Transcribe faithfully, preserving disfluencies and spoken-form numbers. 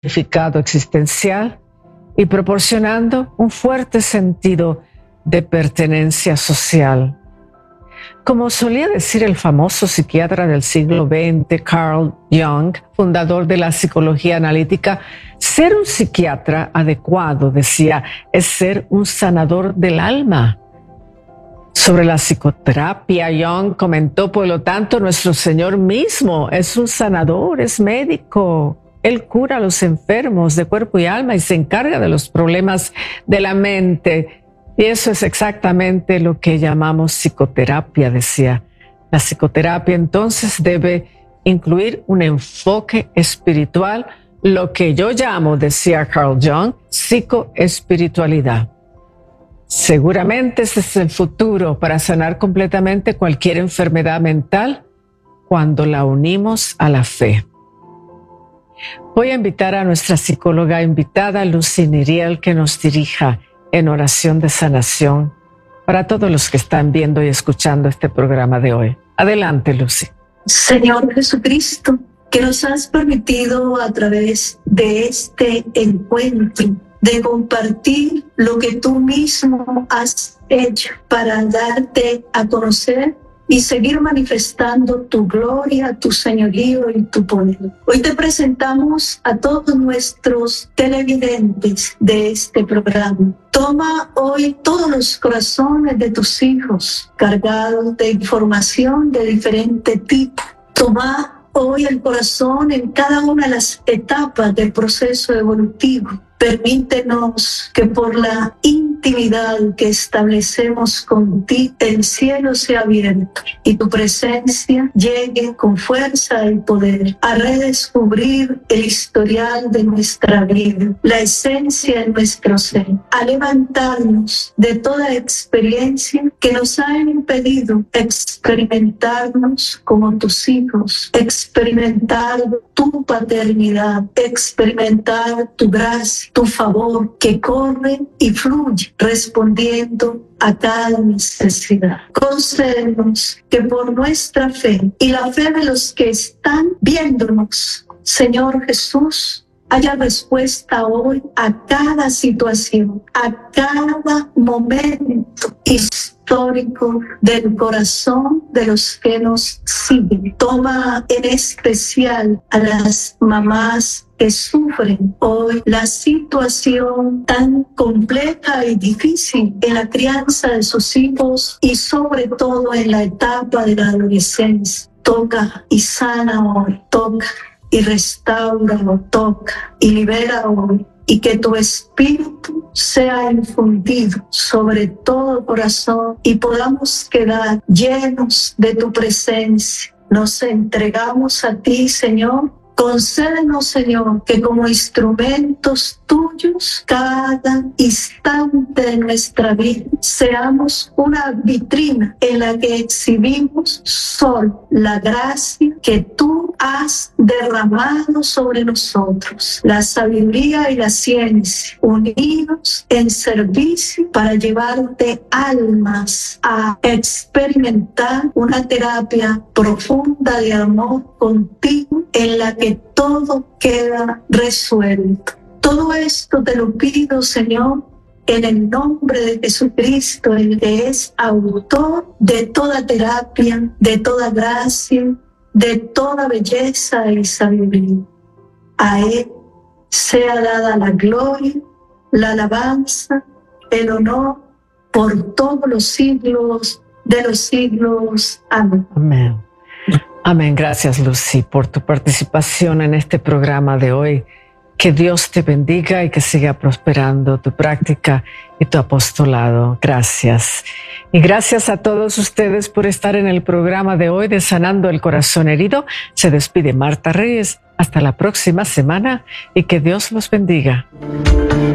significado existencial y proporcionando un fuerte sentido de pertenencia social. Como solía decir el famoso psiquiatra del siglo veinte, Carl Jung, fundador de la psicología analítica, ser un psiquiatra adecuado, decía, es ser un sanador del alma. Sobre la psicoterapia, Jung comentó, por lo tanto, nuestro Señor mismo es un sanador, es médico. Él cura a los enfermos de cuerpo y alma y se encarga de los problemas de la mente. Y eso es exactamente lo que llamamos psicoterapia, decía. La psicoterapia entonces debe incluir un enfoque espiritual, lo que yo llamo, decía Carl Jung, psicoespiritualidad. Seguramente este es el futuro para sanar completamente cualquier enfermedad mental cuando la unimos a la fe. Voy a invitar a nuestra psicóloga invitada, Lucy Niriel, que nos dirija en oración de sanación para todos los que están viendo y escuchando este programa de hoy. Adelante, Lucy. Señor Jesucristo, que nos has permitido a través de este encuentro de compartir lo que tú mismo has hecho para darte a conocer y seguir manifestando tu gloria, tu señorío y tu poder. Hoy te presentamos a todos nuestros televidentes de este programa. Toma hoy todos los corazones de tus hijos cargados de información de diferente tipo. Toma hoy el corazón en cada una de las etapas del proceso evolutivo. Permítenos que por la intimidad que establecemos contigo, el cielo sea abierto y tu presencia llegue con fuerza y poder a redescubrir el historial de nuestra vida, la esencia de nuestro ser, a levantarnos de toda experiencia que nos ha impedido experimentarnos como tus hijos, experimentar tu paternidad, experimentar tu gracia, tu favor que corre y fluye respondiendo a cada necesidad. Concédenos que por nuestra fe y la fe de los que están viéndonos, Señor Jesús, haya respuesta hoy a cada situación, a cada momento histórico del corazón de los que nos siguen. Toma en especial a las mamás que sufren hoy la situación tan compleja y difícil en la crianza de sus hijos y sobre todo en la etapa de la adolescencia. Toca y sana hoy, toca y restaura, toca y libera hoy. Y que tu espíritu sea infundido sobre todo corazón y podamos quedar llenos de tu presencia. Nos entregamos a ti, Señor. Concédenos, Señor, que como instrumentos tuyos, cada instante de nuestra vida seamos una vitrina en la que exhibimos solo la gracia que tú has derramado sobre nosotros, la sabiduría y la ciencia, unidos en servicio para llevarte almas a experimentar una terapia profunda de amor contigo en la que todo queda resuelto. Todo esto te lo pido, Señor, en el nombre de Jesucristo, el que es autor de toda terapia, de toda gracia, de toda belleza y sabiduría. A Él sea dada la gloria, la alabanza, el honor por todos los siglos de los siglos. Amén. Amén. Amén. Gracias, Lucy, por tu participación en este programa de hoy. Que Dios te bendiga y que siga prosperando tu práctica y tu apostolado. Gracias. Y gracias a todos ustedes por estar en el programa de hoy de Sanando el Corazón Herido. Se despide Marta Reyes. Hasta la próxima semana y que Dios los bendiga.